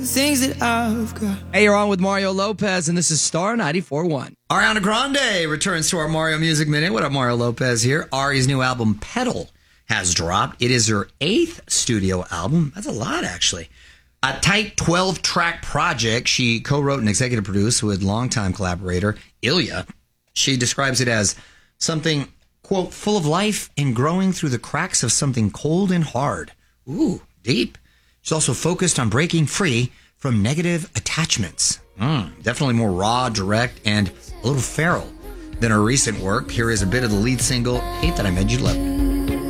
things that I've got. Hey, you're on with Mario Lopez, and this is Star 94.1. Ariana Grande returns to our Mario Music Minute. What up, Mario Lopez here. Ari's new album, Pedal, has dropped. It is her 8th studio album. That's a lot, actually. A tight 12-track project she co-wrote and executive produced with longtime collaborator Ilya. She describes it as something, quote, full of life and growing through the cracks of something cold and hard. Ooh, deep. She's also focused on breaking free from negative attachments. Definitely more raw, direct, and a little feral than her recent work. Here is a bit of the lead single, Hate That I Made You Love.